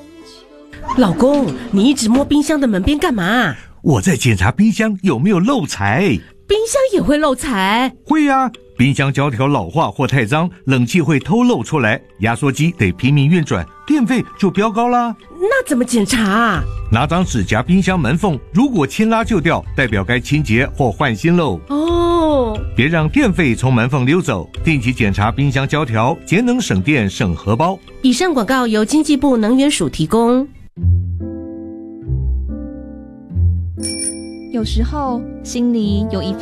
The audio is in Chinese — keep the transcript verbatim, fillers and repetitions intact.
老公，你一直摸冰箱的门边干嘛？ 我在检查冰箱有没有漏财。 冰箱也会漏财？ 会啊，冰箱胶条老化或太脏，冷气会偷漏出来，压缩机得拼命运转，电费就飙高啦。 那怎么检查啊？ 拿张纸夹冰箱门缝，如果牵拉就掉，代表该清洁或换新喽。 哦， 别让电费从门缝溜走，定期检查冰箱胶条，节能省电省荷包。 以上广告由经济部能源署提供。 有时候心里有一份